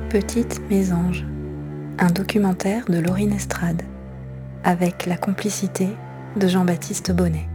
Petites mésanges, un documentaire de Laurine Estrade, avec la complicité de Jean-Baptiste Bonnet.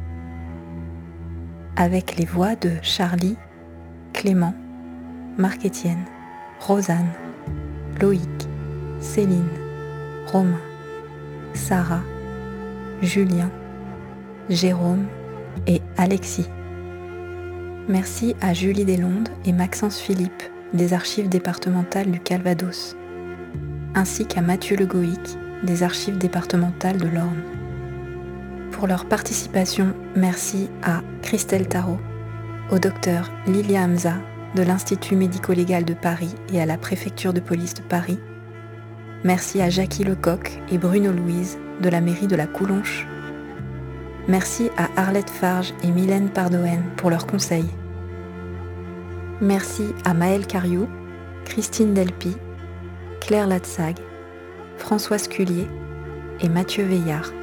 Avec les voix de Charlie, Clément, Marc-Étienne, Rosanne, Loïc, Céline, Romain, Sarah, Julien, Jérôme et Alexis. Merci à Julie Deslondes et Maxence Philippe des Archives départementales du Calvados, ainsi qu'à Mathieu Le Goïc des Archives départementales de l'Orne. Pour leur participation, merci à Christelle Tarot, au docteur Lilia Hamza de l'Institut médico-légal de Paris et à la préfecture de police de Paris. Merci à Jackie Lecoq et Bruno Louise de la mairie de la Coulonche. Merci à Arlette Farge et Mylène Pardoen pour leurs conseils. Merci à Maëlle Cariou, Christine Delpy, Claire Latsag, Françoise Cullier et Mathieu Veillard.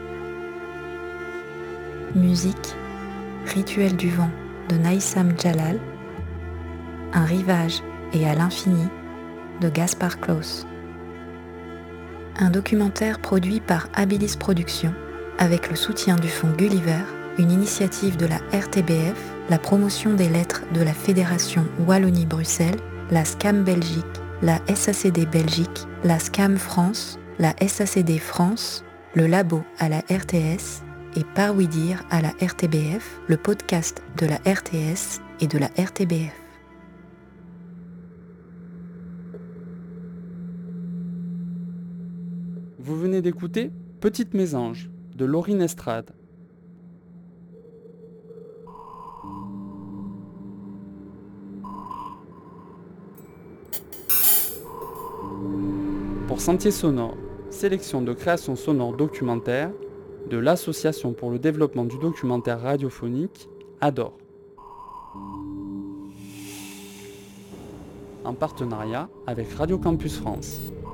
Musique, Rituel du vent de Naïsam Jalal, Un rivage et à l'infini de Gaspard Claus. Un documentaire produit par Abilis Productions avec le soutien du fonds Gulliver, une initiative de la RTBF, la promotion des lettres de la Fédération Wallonie-Bruxelles, la SCAM Belgique, la SACD Belgique, la SCAM France, la SACD France, le Labo à la RTS et Par Oui Dire à la RTBF, le podcast de la RTS et de la RTBF. Vous venez d'écouter Petites mésanges de Laurine Estrade. Pour Sentier Sonore, sélection de création sonore documentaire de l'Association pour le développement du documentaire radiophonique, ADOR. En partenariat avec Radio Campus France.